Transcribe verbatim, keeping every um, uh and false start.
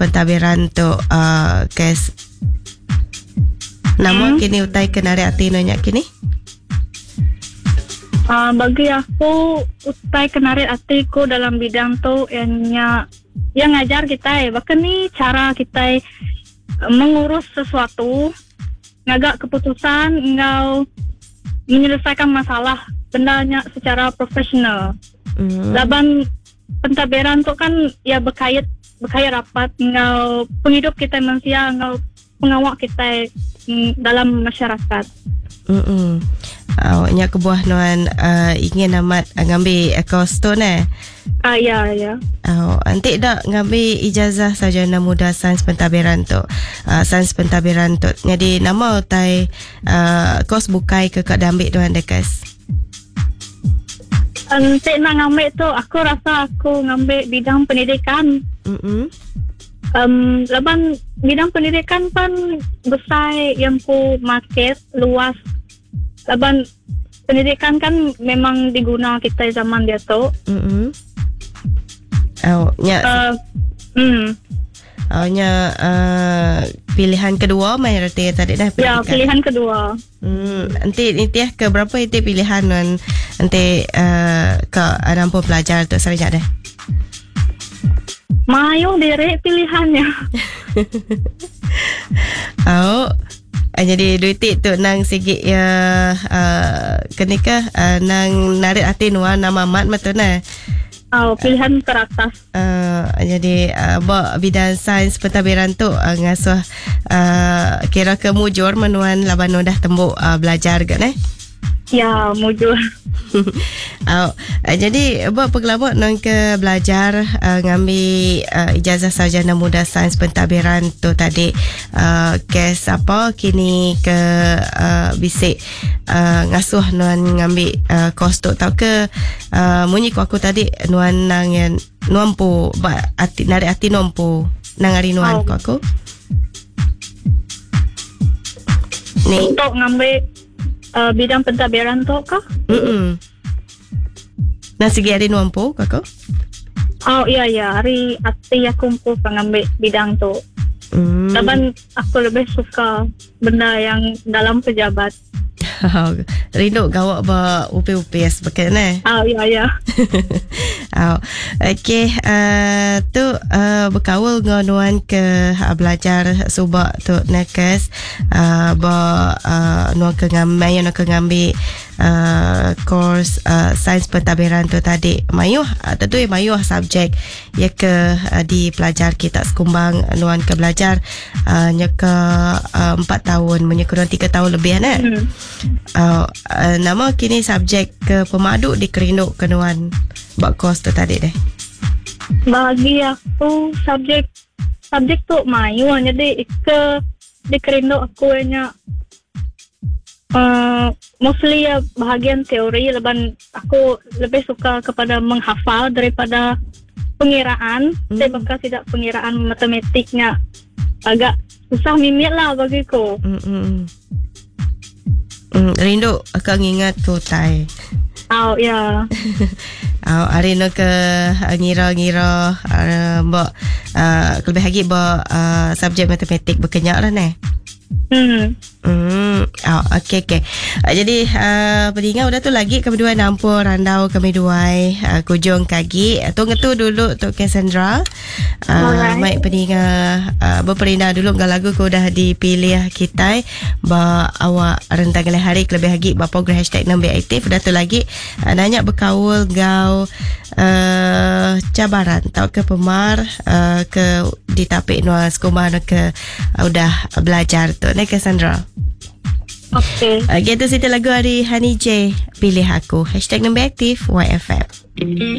pentadbiran tu uh, kes nama Hmm. kini utai kenari ati nanya kini. Uh, bagi aku utai kenarit hatiku dalam bidang tu ianya yang ngajar kita, bahkan ni cara kita uh, mengurus sesuatu, ngagak keputusan, ngau menyelesaikan masalah bendanya secara profesional. Hmm. Laban pentadbiran tu kan ya berkait berkait rapat ngau penghidup kita manusia, ngau pengawak kita mm, dalam masyarakat. Hmm. Awaknya kebuah nuan uh, ingin amat uh, ngambil kos tu ne. Ah ya ya. Oh, nanti dak ngambil ijazah sarjana muda sains pentadbiran tu. Uh, sains pentadbiran tu. Jadi nama utai uh, kos bukai ke kak ambil tuan dekas. Nanti nak ngambil tu, aku rasa aku ngambil bidang pendidikan. Hmm. Um, laban bidang pendidikan kan besar yang ku market luas. Laban pendidikan kan memang diguna kita zaman dia tu. Hmm. Oh, nya Uh, hmm. oh, nya uh, pilihan kedua mai reti tadi dah Ya, pendidikan. pilihan kedua. Hmm, nanti nanti ke berapa itu pilihan nan nanti uh, ke nampu pelajar tu saja dah. Mayu diri pilihannya. Oh, uh, jadi duit tu nang sikit ya uh, kenikah uh, nang narik hati nuan nama mat betul nah. Oh, pilihan teratas. Uh, jadi uh, ba bidang sains pentadbiran tu uh, ngasuh uh, kira ke mujur menuan laban dah tembuk uh, belajar kan eh. Ya, mujur. Oh, uh, jadi buat pengalaman nang ke belajar uh, ngambil uh, ijazah sarjana muda sains pentadbiran tu tadi uh, kes apa kini ke uh, bisik uh, ngasuh nuan ngambil uh, kos tu tau ke uh, munyi ku aku tadi nuan nang yang nuan pu ba ati narik ati nuan pu nang hari nuan Oh. ku aku ni. Untuk ngambil uh, bidang pentadbiran tu kah? Mm. Nang segi hari nuan pu ku aku. Oh iya ya, hari hati aku kumpul pengambil bidang tu. Hmm. Laban aku lebih suka benda yang dalam pejabat. Rindu gawak ba U P U P S pakai ne. Oh iya ya. Oh, okey, uh, tu uh, berkawal ngonuan ke uh, belajar subak tu nakes uh, ba uh, nuan ke ngambil nuan ke ngambil uh, course uh, sains pentadbiran tu tadi mayuh uh, tentu ya mayuh subjek ya ke uh, di pelajar kita sekumbang nuan ke belajar uh, nya ke uh, empat tahun menyekurang tiga tahun lebih ne. Hmm. Uh, uh, nama kini subjek ke pemadu di kerinduk kenuan buat kos tu tadi deh. Bagi aku subjek subjek tu mayu, jadi ke di kerinduk aku hanya uh, mostly ya bahagian teori. Leban aku lebih suka kepada menghafal daripada pengiraan. Hmm. Saya bakal tidak pengiraan matematiknya agak susah mimik lah bagiku. Mm-mm. Mm, rindu akan ingat tu tai. Oh ya. Oh, hari nak ke uh, ngira-ngira uh, mbak uh, lebih lagi mbak uh, subjek matematik berkenyak lah ne. Hmm. Hmm. Oh, okey okey. Uh, jadi uh, pedingan udah tu lagi kami dua nampur randau kami dua uh, kujung kaki. Tunggu tu dulu tu Cassandra. Uh, Alright. Baik pedingan uh, berperindah dulu dengan lagu ku dah dipilih kita ba awak rentang kali hari lebih lagi ba program hashtag nombor aktif dah tu lagi uh, nanya berkaul gau uh, cabaran tau ke pemar uh, ke ditapik nuan sekolah ke uh, udah belajar tu ne Cassandra. Okay. Okay, tu cerita lagu hari Hani J pilih aku hashtag nombor aktif Y F M.